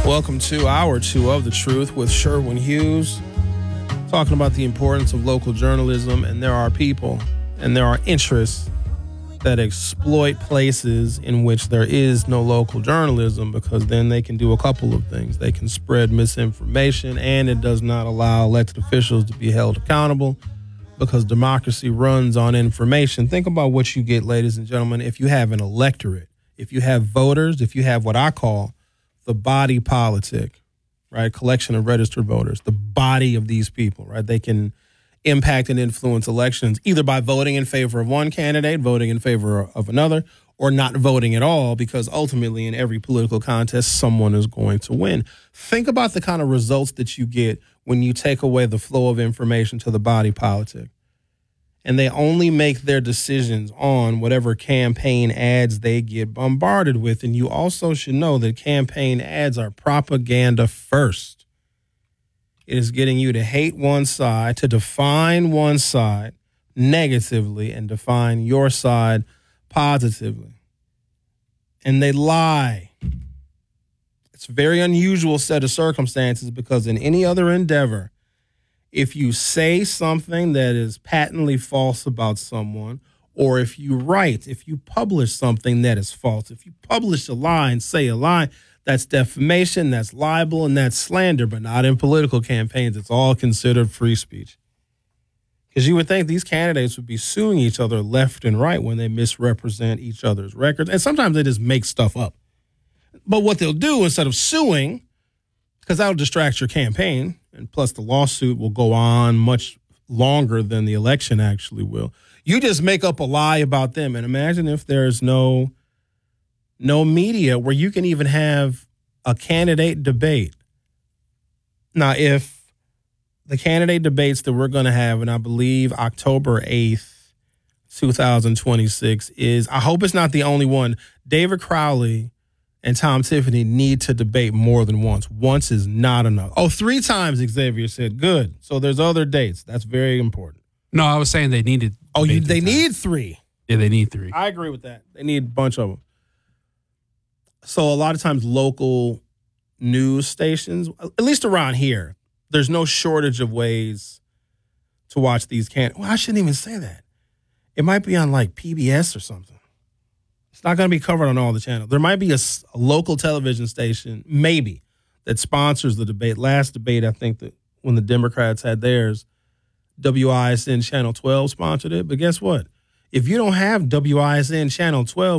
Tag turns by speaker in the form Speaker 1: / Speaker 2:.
Speaker 1: Welcome to Hour 2 of The Truth with Sherwin Hughes, talking about the importance of local journalism. And there are people and there are interests that exploit places in which there is no local journalism, because then they can do a couple of things. They can spread misinformation, and it does not allow elected officials to be held accountable, because democracy runs on information. Think about what you get, ladies and gentlemen, if you have an electorate, if you have voters, if you have what I call the body politic, right? Collection of registered voters, the body of these people, right? They can impact and influence elections either by voting in favor of one candidate, voting in favor of another, or not voting at all, because ultimately in every political contest, someone is going to win. Think about the kind of results that you get when you take away the flow of information to the body politic. And they only make their decisions on whatever campaign ads they get bombarded with. And you also should know that campaign ads are propaganda first. It is getting you to hate one side, to define one side negatively, and define your side positively. And they lie. It's a very unusual set of circumstances, because in any other endeavor, if you say something that is patently false about someone, or if you publish something that is false, if you publish a lie and say a lie, that's defamation, that's libel, and that's slander, but not in political campaigns. It's all considered free speech. Because you would think these candidates would be suing each other left and right when they misrepresent each other's records. And sometimes they just make stuff up. But what they'll do, instead of suing, because that'll distract your campaign, and plus the lawsuit will go on much longer than the election actually will. You just make up a lie about them. And imagine if there's no media where you can even have a candidate debate. Now, if the candidate debates that we're going to have, and I believe October 8th, 2026 is, I hope it's not the only one. David Crowley and Tom Tiffany need to debate more than once. Once is not enough. Oh, 3 times, Xavier said. Good. So there's other dates. That's very important.
Speaker 2: No, I was saying they needed.
Speaker 1: Oh, they need 3.
Speaker 2: Yeah, they need 3.
Speaker 1: I agree with that. They need a bunch of them. So a lot of times local news stations, at least around here, there's no shortage of ways to watch these candidates. Well, I shouldn't even say that. It might be on like PBS or something. It's not going to be covered on all the channels. There might be a local television station, maybe, that sponsors the debate. Last debate, I think that when the Democrats had theirs, WISN Channel 12 sponsored it. But guess what? If you don't have WISN Channel 12,